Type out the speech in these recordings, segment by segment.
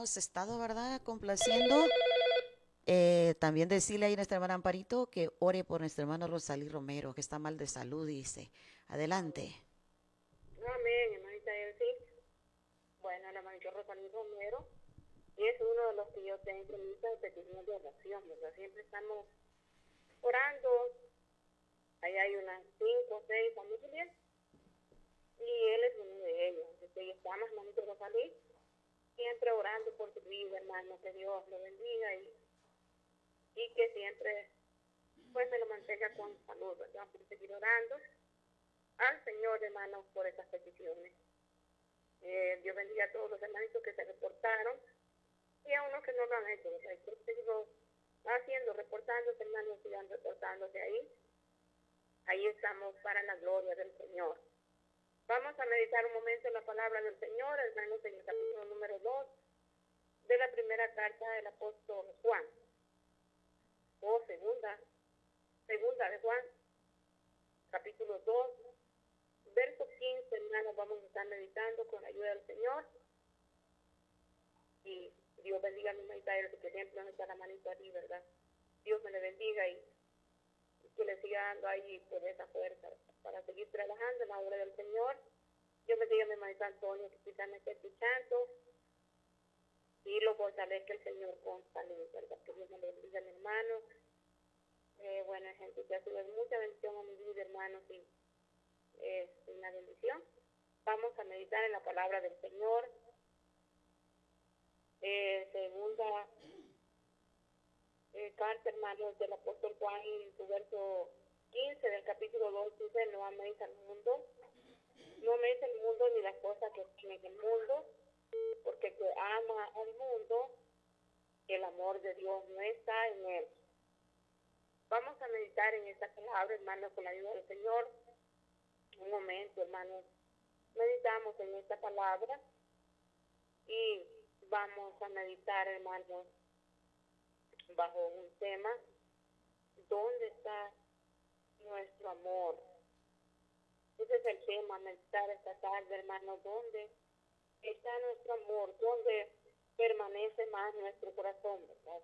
hemos estado, ¿verdad?, complaciendo. También decirle ahí a nuestra hermana Amparito que ore por nuestra hermana Rosalí Romero, que está mal de salud, dice. Adelante. Amén, hermanita Elsie. Bueno, la hermanita Rosalí Romero es uno de los que yo tengo en lista de peticiones de oración, ¿verdad? Siempre estamos orando. Ahí hay unas 5 o 6 familias y él es uno de ellos. Entonces, ahí estamos, hermanita Rosalí, siempre orando por su vida, hermano, que Dios lo bendiga y que siempre pues me lo mantenga con salud, ¿verdad? Por seguir orando al Señor, hermanos, por estas peticiones. Dios bendiga a todos los hermanitos que se reportaron y a unos que no lo han hecho. O sea, yo sigo haciendo, reportándose, hermanos, sigan reportándose ahí. Ahí estamos para la gloria del Señor. Vamos a meditar un momento en la palabra del Señor, hermanos, en el capítulo número 2 de la primera carta del apóstol Juan. O segunda de Juan, capítulo 2, verso 15, hermanos, vamos a estar meditando con la ayuda del Señor. Y Dios bendiga a mi hermanita, que siempre nos está la manito allí, ¿verdad? Dios me le bendiga y que le siga dando ahí por esa fuerza para seguir trabajando en la obra del Señor. Dios bendiga a mi hermanita Antonio, que quizás me esté escuchando, y lo fortalezca el Señor con salud, ¿verdad? Que Dios me le bendiga a mi hermano. Bueno, gente, que ha sido de mucha bendición a mi vida, hermanos, y es una bendición. Vamos a meditar en la palabra del Señor. Segunda carta, hermanos, del apóstol Juan, en su verso 15 del capítulo 2, dice: no améis al mundo, no améis el mundo ni las cosas que están en el mundo, porque el que ama al mundo, el amor de Dios no está en él. Vamos a meditar en esta palabra, hermanos, con la ayuda del Señor. Un momento, hermanos, meditamos en esta palabra y vamos a meditar, hermanos, bajo un tema: ¿dónde está nuestro amor? Ese es el tema, meditar esta tarde, hermanos. ¿Dónde está nuestro amor? ¿Dónde permanece más nuestro corazón, verdad?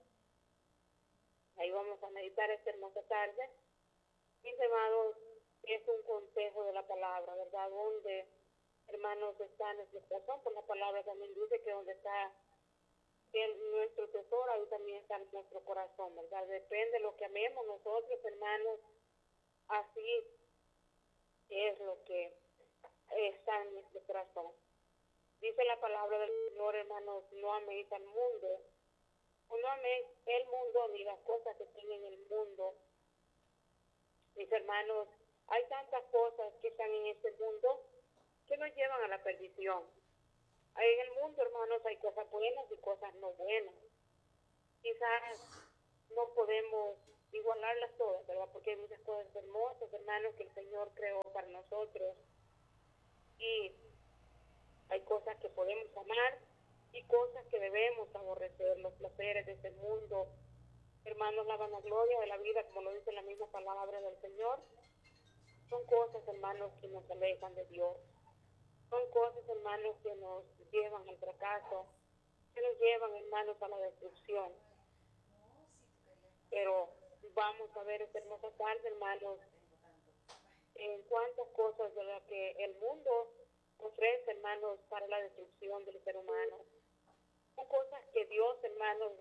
Ahí vamos a meditar esta hermosa tarde. Mis hermanos, es un consejo de la palabra, ¿verdad? ¿Dónde, hermanos, está nuestro corazón? Por la palabra también dice que donde está nuestro tesoro, ahí también está nuestro corazón, ¿verdad? Depende de lo que amemos nosotros, hermanos, así es lo que está en nuestro corazón. Dice la palabra del Señor, hermanos: no améis al mundo, o no améis el mundo ni las cosas que tienen en el mundo. Mis hermanos, hay tantas cosas que están en este mundo que nos llevan a la perdición. En el mundo, hermanos, hay cosas buenas y cosas no buenas. Quizás no podemos igualarlas todas, ¿verdad? Porque hay muchas cosas hermosas, hermanos, que el Señor creó para nosotros. Y hay cosas que podemos amar y cosas que debemos aborrecer. Los placeres de este mundo, hermanos, la vanagloria de la vida, como lo dice la misma palabra del Señor, son cosas, hermanos, que nos alejan de Dios. Son cosas, hermanos, que nos llevan al fracaso, que nos llevan, hermanos, a la destrucción. Pero vamos a ver esta hermosa tarde, hermanos, en cuántas cosas de las que el mundo ofrece, hermanos, para la destrucción del ser humano. Son cosas que Dios, hermanos,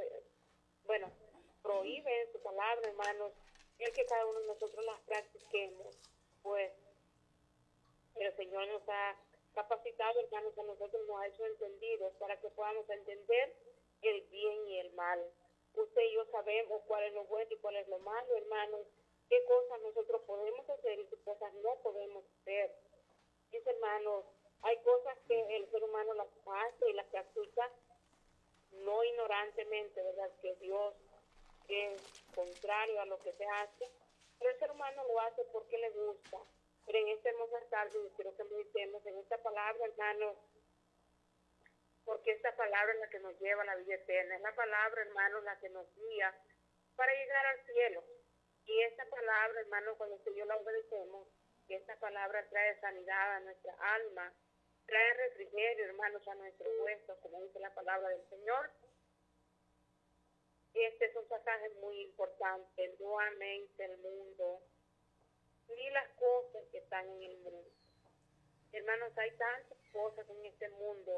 prohíbe en su palabra, hermanos, el que cada uno de nosotros las practiquemos. Pues el Señor nos ha capacitado, hermanos, a nosotros nos ha hecho entendidos para que podamos entender el bien y el mal. Usted y yo sabemos cuál es lo bueno y cuál es lo malo, hermanos, qué cosas nosotros podemos hacer y qué cosas no podemos hacer. Mis hermanos, hay cosas que el ser humano las hace y las practica no ignorantemente, ¿verdad? Que Dios es contrario a lo que se hace, pero el ser humano lo hace porque le gusta. Pero en esta hermosa tarde yo quiero que meditemos en esta palabra, hermanos, porque esta palabra es la que nos lleva a la vida eterna, es la palabra, hermanos, la que nos guía para llegar al cielo. Y esta palabra, hermanos, cuando usted y yo la obedecemos, esta palabra trae sanidad a nuestra alma, trae refrigerio, hermanos, a nuestros huesos, como dice la palabra del Señor. Este es un pasaje muy importante. No améis el mundo, ni las cosas que están en el mundo. Hermanos, hay tantas cosas en este mundo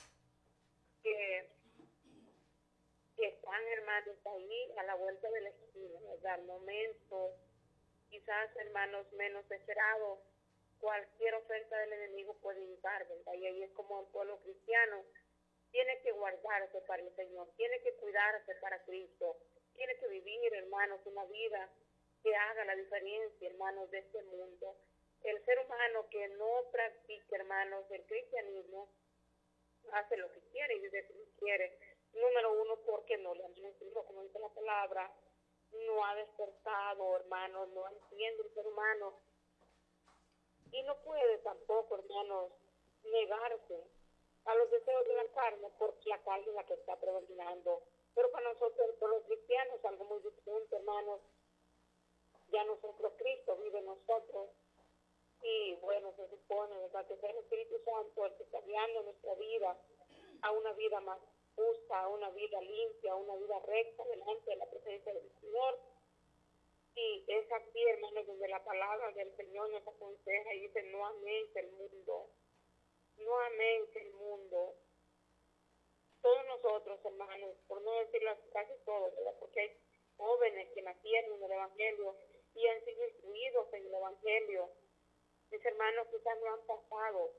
que están, hermanos, ahí a la vuelta de la esquina, ¿verdad? Momentos, quizás, hermanos, menos esperados, cualquier oferta del enemigo puede hincar, ¿verdad? Y ahí es como el pueblo cristiano tiene que guardarse para el Señor, tiene que cuidarse para Cristo, tiene que vivir, hermanos, una vida que haga la diferencia, hermanos, de este mundo. El ser humano que no practica, hermanos, el cristianismo, hace lo que quiere y dice lo que quiere. Número uno, porque no le han mentido, como dice la palabra, no ha despertado, hermanos, no entiende el ser humano. Y no puede tampoco, hermanos, negarse a los deseos de la carne, porque la carne es la que está predominando. Pero para nosotros, para los cristianos, algo muy distinto, hermanos. Ya nosotros, Cristo vive en nosotros. Y bueno, se supone, ¿verdad?, que es el Espíritu Santo el que está guiando nuestra vida a una vida más justa, a una vida limpia, a una vida recta delante de la presencia del Señor. Y es aquí, hermanos, donde la palabra del Señor nos aconseja y dice: no améis el mundo, no améis el mundo. Todos nosotros, hermanos, por no decirlo casi todos, ¿verdad?, porque hay jóvenes que nacieron en el Evangelio y han sido instruidos en el Evangelio. Mis hermanos quizás no han pasado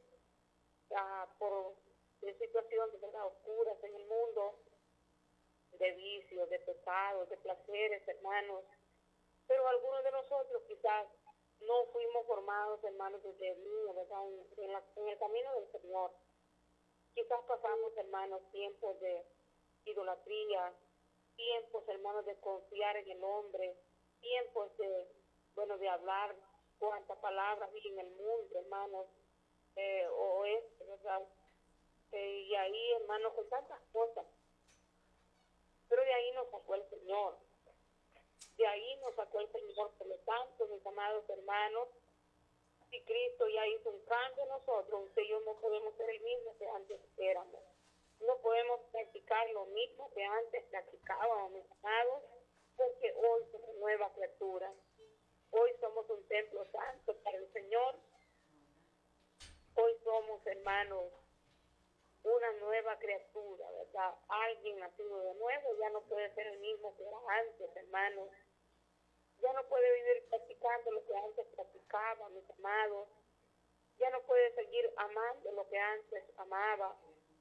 por situaciones, ¿verdad?, oscuras en el mundo, de vicios, de pecados, de placeres, hermanos. Pero algunos de nosotros quizás no fuimos formados, hermanos, desde niños, ¿verdad?, en el camino del Señor. Quizás pasamos, hermanos, tiempos de idolatría, tiempos, hermanos, de confiar en el hombre, tiempos de, bueno, de hablar cuántas palabras hay en el mundo, hermanos, ¿verdad? Y ahí, hermanos, con tantas cosas. Pero de ahí nos sacó el Señor. De ahí nos sacó el Señor. Por lo tanto, mis amados hermanos, si Cristo ya hizo un cambio en nosotros, usted y yo no podemos ser el mismo que antes éramos. No podemos practicar lo mismo que antes practicábamos, mis amados, porque hoy somos nuevas criaturas. Hoy somos un templo santo para el Señor. Hoy somos, hermanos, una nueva criatura, ¿verdad? Alguien nacido de nuevo ya no puede ser el mismo que era antes, hermanos. Ya no puede vivir practicando lo que antes practicaba, mis amados. Ya no puede seguir amando lo que antes amaba.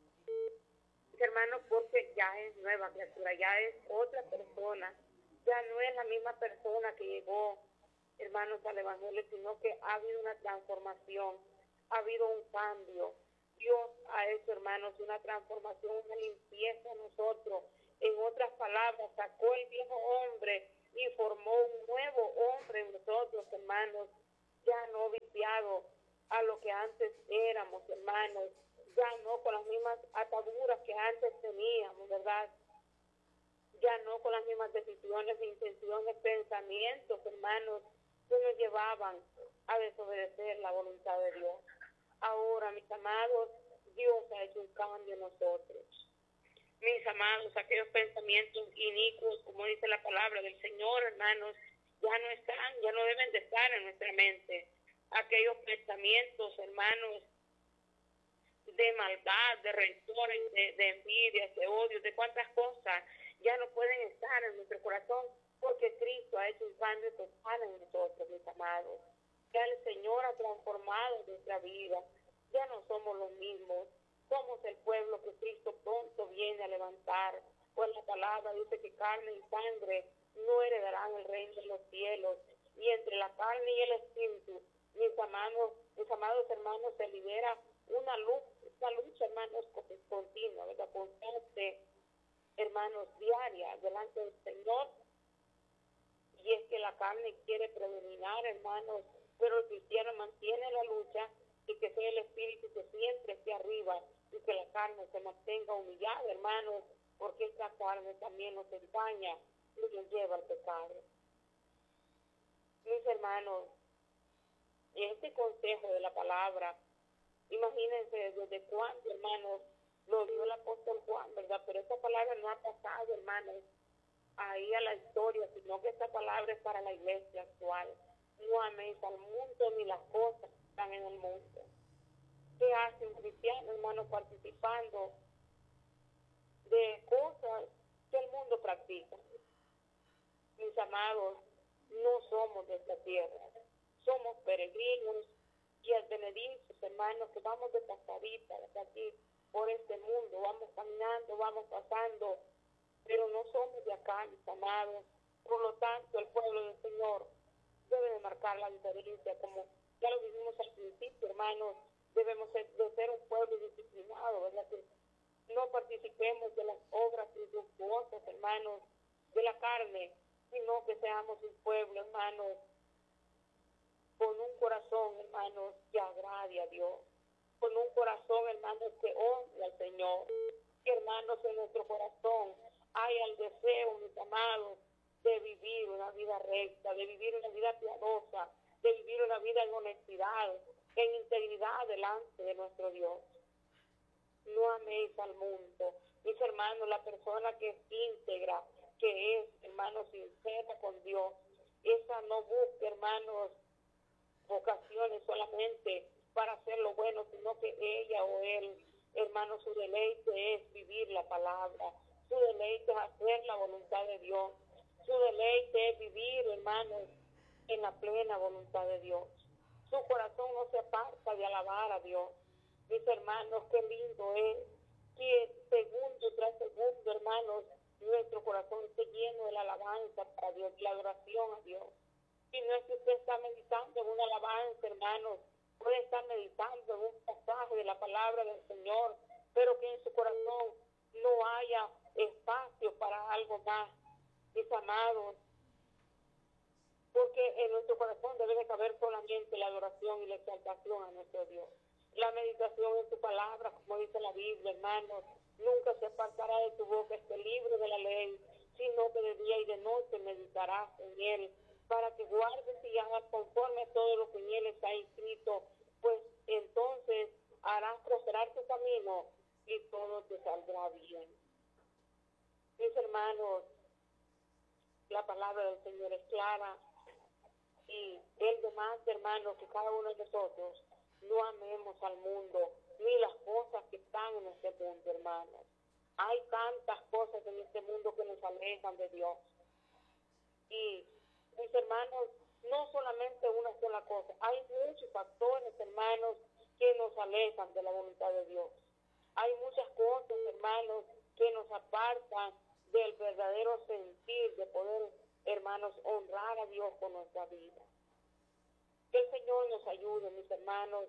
Mis hermanos, porque ya es nueva criatura, ya es otra persona. Ya no es la misma persona que llegó, hermanos, al Evangelio, sino que ha habido una transformación, ha habido un cambio. Dios ha hecho, hermanos, una transformación, una limpieza en nosotros. En otras palabras, sacó el viejo hombre y formó un nuevo hombre en nosotros, hermanos, ya no viciado a lo que antes éramos, hermanos, ya no con las mismas ataduras que antes teníamos, ¿verdad? Ya no con las mismas decisiones, intenciones, pensamientos, hermanos, que nos llevaban a desobedecer la voluntad de Dios. Ahora, mis amados, Dios ha hecho un cambio en nosotros. Mis amados, aquellos pensamientos inicuos, como dice la palabra del Señor, hermanos, ya no están, ya no deben de estar en nuestra mente. Aquellos pensamientos, hermanos, de maldad, de rencores, de envidias, de odios, de cuantas cosas, ya no pueden estar en nuestro corazón, porque Cristo ha hecho un cambio total en nosotros, mis amados. Ya el Señor ha transformado nuestra vida, ya no somos los mismos, somos el pueblo que Cristo pronto viene a levantar, pues la palabra dice que carne y sangre no heredarán el reino de los cielos, y entre la carne y el espíritu, mis amados hermanos, se libera una lucha, hermanos, continua, ¿verdad?, constante, hermanos, diaria, delante del Señor. Y es que la carne quiere predominar, hermanos, pero el cristiano mantiene la lucha, y que sea el espíritu que siempre esté arriba, y que la carne se mantenga humillada, hermanos, porque esta carne también nos engaña y nos lleva al pecado. Mis hermanos, este consejo de la palabra Imagínense desde cuándo, hermanos, lo dio el apóstol Juan, ¿verdad? Pero esta palabra no ha pasado, hermanos, ahí a la historia, sino que esta palabra es para la iglesia actual. No améis al mundo ni las cosas que están en el mundo. ¿Qué hace un cristiano, hermano, participando de cosas que el mundo practica? Mis amados, no somos de esta tierra, somos peregrinos y advenedizos, hermanos, que vamos de pasadita de aquí por este mundo, vamos caminando, vamos pasando, pero no somos de acá, mis amados. Por lo tanto, el pueblo del Señor debe de marcar la diferencia, como ya lo dijimos al principio, hermanos, debemos de ser un pueblo disciplinado, ¿verdad? Que no participemos de las obras infructuosas, hermanos, de la carne, sino que seamos un pueblo, hermanos, con un corazón, hermanos, que agrade a Dios, con un corazón, hermanos, que honre al Señor, que, hermanos, en nuestro corazón haya el deseo, mis amados, de vivir una vida recta, de vivir una vida piadosa, de vivir una vida en honestidad, en integridad delante de nuestro Dios. No améis al mundo. Mis hermanos, la persona que es íntegra, que es, hermanos, sincera con Dios, esa no busca, hermanos, vocaciones solamente para hacer lo bueno, sino que ella o él, hermanos, su deleite es vivir la palabra, su deleite es hacer la voluntad de Dios, su deleite es vivir, hermanos, en la plena voluntad de Dios. Su corazón no se aparta de alabar a Dios. Mis hermanos, qué lindo es que segundo tras segundo, hermanos, nuestro corazón esté lleno de la alabanza para Dios, la adoración a Dios. Si no es que usted está meditando en una alabanza, hermanos, puede estar meditando en un pasaje de la palabra del Señor, pero que en su corazón no haya espacio para algo más, mis amados, porque en nuestro corazón debe de caber solamente la adoración y la exaltación a nuestro Dios. La meditación en su palabra, como dice la Biblia, hermanos, nunca se apartará de tu boca este libro de la ley, sino que de día y de noche meditarás en él, para que guardes y hagas conforme a todo lo que en él está escrito, pues entonces harás prosperar tu camino y todo te saldrá bien. Mis hermanos, la palabra del Señor es clara y Él demanda, hermanos, que cada uno de nosotros no amemos al mundo ni las cosas que están en este mundo, hermanos. Hay tantas cosas en este mundo que nos alejan de Dios. Y, mis hermanos, no solamente una sola cosa, hay muchos factores, hermanos, que nos alejan de la voluntad de Dios. Hay muchas cosas, hermanos, que nos apartan del verdadero sentir de poder, hermanos, honrar a Dios con nuestra vida. Que el Señor nos ayude, mis hermanos.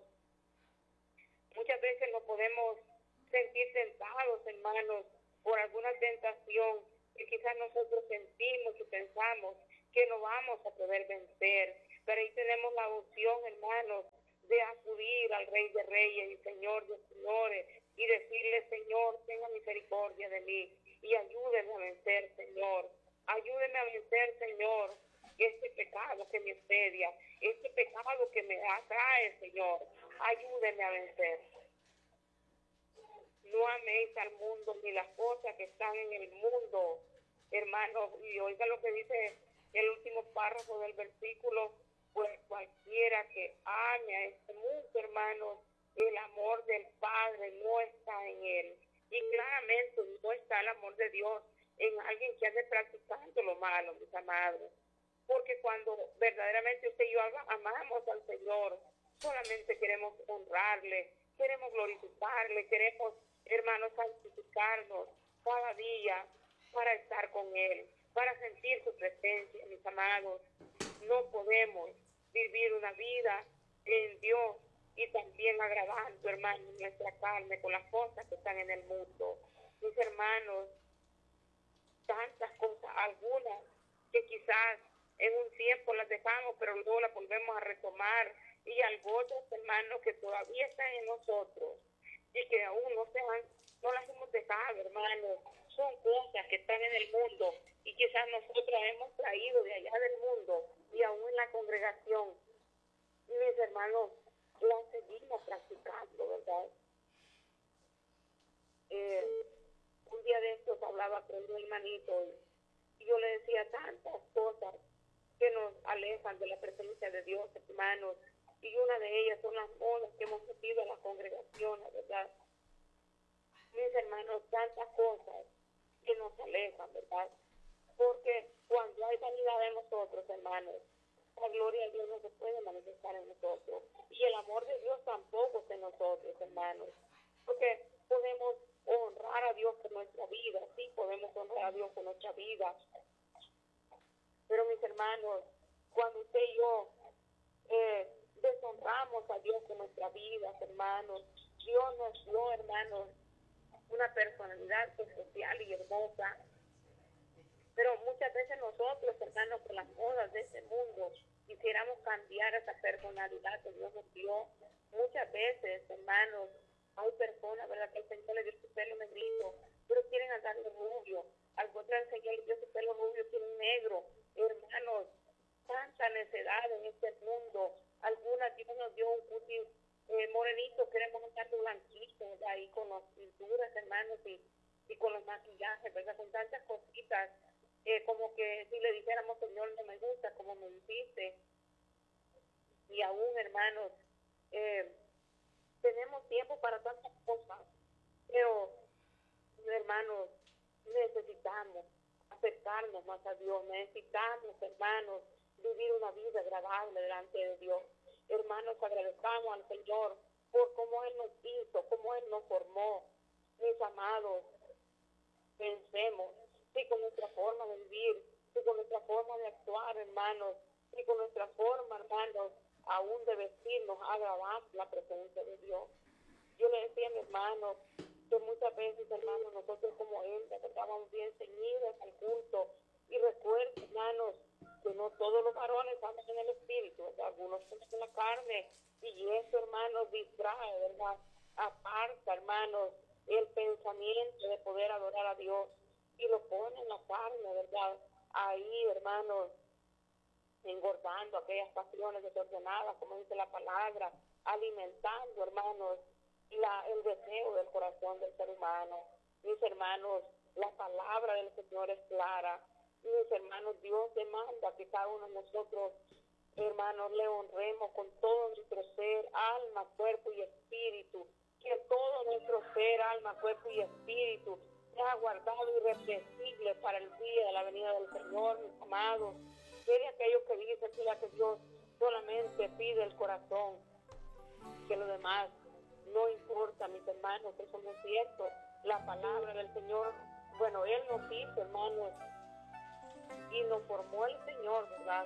Muchas veces nos podemos sentir tentados, hermanos, por alguna tentación que quizás nosotros sentimos y pensamos que no vamos a poder vencer. Pero ahí tenemos la opción, hermanos, de acudir al Rey de Reyes y Señor de Señores y decirle: Señor, tenga misericordia de mí y ayúdeme a vencer, Señor. Ayúdeme a vencer, Señor, este pecado que me asedia, este pecado que me atrae, Señor. Ayúdeme a vencer. No améis al mundo ni las cosas que están en el mundo, hermanos. Y oiga lo que dice el último párrafo del versículo: pues cualquiera que ame a este mundo, hermanos, el amor del Padre no está en él. Y claramente no está el amor de Dios en alguien que ande practicando lo malo, mis amados. Porque cuando verdaderamente usted y yo amamos al Señor, solamente queremos honrarle, queremos glorificarle, queremos, hermanos, santificarnos cada día para estar con Él, para sentir su presencia, mis amados. No podemos vivir una vida en Dios y también agradando, hermanos, nuestra carne con las cosas que están en el mundo. Mis hermanos, tantas cosas, algunas que quizás en un tiempo las dejamos, pero luego las volvemos a retomar, y algo otras, hermanos, que todavía están en nosotros y que aún no las hemos dejado, hermanos. Son cosas que están en el mundo y quizás nosotros hemos traído de allá del mundo y aún en la congregación. Mis hermanos, la seguimos practicando, ¿verdad? Un día de estos hablaba con un hermanito y yo le decía tantas cosas que nos alejan de la presencia de Dios, hermanos, y una de ellas son las modas que hemos metido a la congregación, ¿verdad? Mis hermanos, tantas cosas que nos alejan, ¿verdad? Porque cuando hay vanidad en nosotros, hermanos, la gloria de Dios no se puede manifestar en nosotros. Y el amor de Dios tampoco está en nosotros, hermanos. Porque podemos honrar a Dios con nuestra vida, sí, podemos honrar a Dios con nuestra vida. Pero mis hermanos, cuando usted y yo deshonramos a Dios con nuestra vida, hermanos, Dios nos dio, hermanos, una personalidad especial y hermosa. Pero muchas veces nosotros, hermanos, con las modas de este mundo, quisiéramos cambiar esa personalidad que Dios nos dio. Muchas veces, hermanos, hay personas, ¿verdad?, que el Señor le dio su pelo negrito, pero quieren andar de rubio. Al contrario, el Señor le dio su pelo rubio, quieren negro. Hermanos, tanta necedad en este mundo. Algunas, Dios nos dio un cutis morenito, queremos andar de blanquito, ¿verdad?, y con las pinturas, hermanos, y con los maquillajes, ¿verdad?, con tantas cositas. Como que si le dijéramos, Señor, no me gusta como me hiciste. Y aún, hermanos, tenemos tiempo para tantas cosas, pero, hermanos, necesitamos acercarnos más a Dios, necesitamos, hermanos, vivir una vida agradable delante de Dios. Hermanos, agradezcamos al Señor por cómo Él nos hizo, cómo Él nos formó. Mis amados, pensemos, si con nuestra forma de vivir, si con nuestra forma de actuar, hermanos, si con nuestra forma, hermanos, aún de vestirnos, agradamos la presencia de Dios. Yo le decía a mi hermano que muchas veces, hermanos, nosotros como Él, estábamos bien ceñidos al culto. Y recuerden, hermanos, que no todos los varones andan en el espíritu, ¿verdad? Algunos están en la carne, y eso, hermanos, distrae, ¿verdad? Aparta, hermanos, el pensamiento de poder adorar a Dios, y lo pone en la carne, ¿verdad? Ahí, hermanos, engordando aquellas pasiones desordenadas, como dice la palabra, alimentando, hermanos, el deseo del corazón del ser humano. Mis hermanos, la palabra del Señor es clara. Mis hermanos, Dios demanda que cada uno de nosotros, hermanos, le honremos con todo nuestro ser, alma, cuerpo y espíritu. Que todo nuestro ser, alma, cuerpo y espíritu sea guardado irreprensible para el día de la venida del Señor, mis amados. Que de aquellos que dicen que Dios solamente pide el corazón, que lo demás no importa, mis hermanos, eso no es cierto. La palabra del Señor, bueno, Él nos hizo, hermanos, y nos formó el Señor, ¿verdad?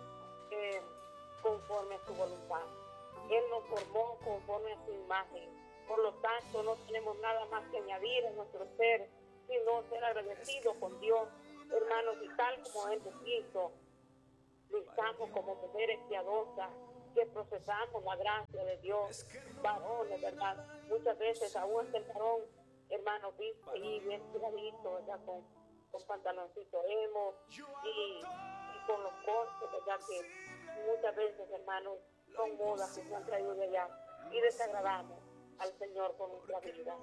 Conforme a su voluntad. Él nos formó conforme a su imagen. Por lo tanto, no tenemos nada más que añadir en nuestro ser, sino ser agradecidos con Dios, hermanos, y tal como Él nos hizo. Estamos como mujeres piadosas que procesamos la gracia de Dios, varones, ¿verdad? Muchas veces aún el varón, hermano, viste y bien cuidadito, ¿verdad? Con pantaloncito emo y con los cortes, ¿verdad? Que muchas veces, hermanos, son modas que se han traído de allá y desagradamos al Señor con nuestra vida.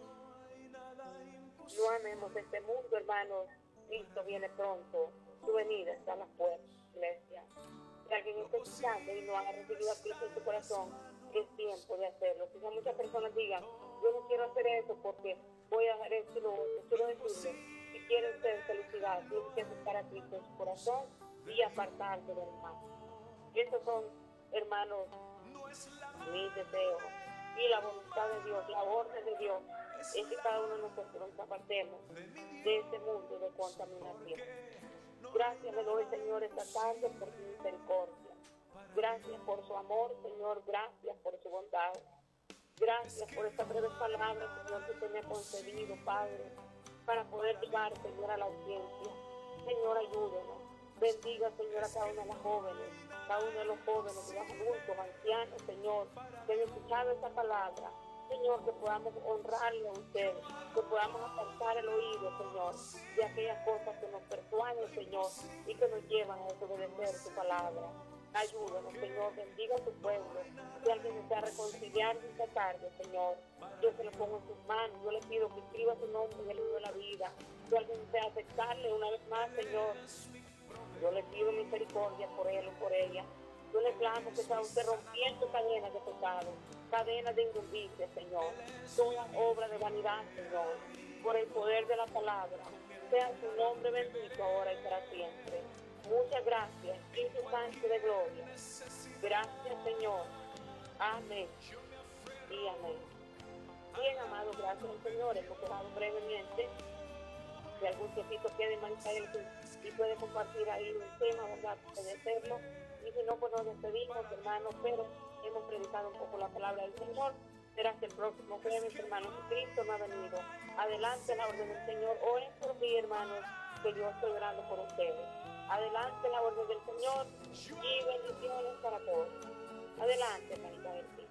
No amemos este mundo, hermanos. Cristo viene pronto. Su venida está a las puertas, iglesia. Si alguien está escuchando y no ha recibido a Cristo en su corazón, es tiempo de hacerlo. Quizá muchas personas digan, yo no quiero hacer eso porque voy a hacer esto y lo otro. Quiero decirle, si quieren tener felicidad, tienen que aceptar a Cristo en su corazón y apartarse del mal. Esos son, hermanos, mis deseos. Y la voluntad de Dios, la orden de Dios, es que cada uno de nosotros nos apartemos de este mundo de contaminación. Gracias le doy, Señor, esta tarde por su misericordia. Gracias por su amor, Señor. Gracias por su bondad. Gracias por esta breve palabra, Señor, que usted me ha concedido, Padre, para poder llegar, Señor, a la audiencia. Señor, ayúdenos. Bendiga, Señor, a cada una de las jóvenes, cada uno de los jóvenes, de los adultos, ancianos, Señor, que han escuchado esta palabra. Señor, que podamos honrarle a usted, que podamos apartar el oído, Señor, de aquellas cosas que nos persuaden, Señor, y que nos llevan a desobedecer su palabra. Ayúdanos, Señor, bendiga a tu pueblo. Si alguien desea reconciliar esta tarde, Señor, yo se lo pongo en tus manos. Yo le pido que escriba su nombre en el libro de la vida. Si alguien desea aceptarle una vez más, Señor, yo le pido misericordia por él o por ella. Yo le clamo que sea usted rompiendo cadenas de pecado, cadenas de injusticia, Señor. Toda obra de vanidad, Señor, por el poder de la palabra. Sea su nombre bendito ahora y para siempre. Muchas gracias, Espíritu Santo de gloria. Gracias, Señor. Amén y amén. Bien, amados, gracias al Señor. Hemos orado brevemente. Si algún tiempito quede en Israel y puede compartir ahí un tema, ¿verdad? Puede hacerlo. Y si no, pues nos despedimos, hermanos, pero hemos predicado un poco la palabra del Señor. Será hasta el próximo jueves, hermanos. Cristo no ha venido. Adelante la orden del Señor. Oren por mí, hermanos, que yo estoy orando por ustedes. Adelante la orden del Señor y bendiciones para todos. Adelante, hermanita.